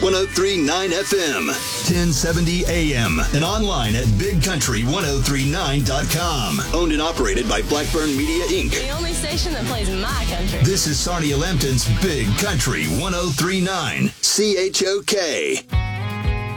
1039 FM, 1070 AM, and online at bigcountry1039.com. Owned and operated by Blackburn Media, Inc. The only station that plays my country. This is Sarnia Lambton's Big Country 1039, CHOK.